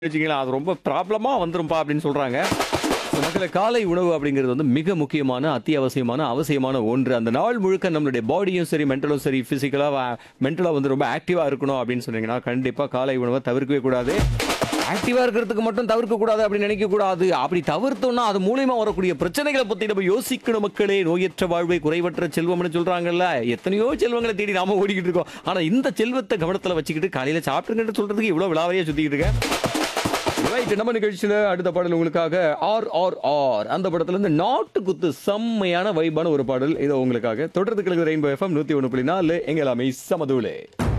வச்சுக்கங்களேன், அது ரொம்ப ப்ராப்ளமா வந்துரும்பா அப்படின்னு சொல்றாங்க. மக்களே காலை உணவு அப்படிங்கிறது வந்து மிக முக்கியமான, அத்தியாவசியமான, அவசியமான ஒன்று. அந்த நாள் முழுக்க நம்மளுடைய பாடியும் சரி, மென்டலும் சரி, பிசிக்கலா, மென்டலா வந்து ரொம்ப ஆக்டிவா இருக்கணும் அப்படின்னு சொன்னீங்கன்னா, கண்டிப்பா காலை உணவ தவிர்க்கவே கூடாது. ஆக்டிவா இருக்கிறதுக்கு மட்டும் தவிர்க்கக் கூடாது அப்படின்னு நினைக்கக் கூடாது. அப்படி தவிர்த்தோம்னா, அது மூலியமா வரக்கூடிய பிரச்சனைகள பத்தி நம்ம யோசிக்கணும் மக்களே. நோயற்ற வாழ்வே குறைவற்ற செல்வம்னு சொல்றாங்கல்ல. எத்தனையோ செல்வங்கள தேடி நாம ஓடிக்கிட்டு இருக்கோம். ஆனா இந்த செல்வத்த கவனத்துல வச்சுக்கிட்டு காலையில சாப்பிட்டுருங்கன்னு சொல்றதுக்கு இவ்வளவு விலாவாரியா சுத்திக்கிட்டு இருக்கேன். ரைட் நம்ம நிகழ்ச்சியில அடுத்த பாடல் உங்களுக்காக ஆர் அந்த படத்துல இருந்து நாட்டுக்குத்து செம்மையான வைபான ஒரு பாடல் இதோ உங்களுக்காக தொடர்ந்து கிழக்கு ரெயின்போ எஃப்எம் 101.4 எங்க எல்லாமே சமதூளே.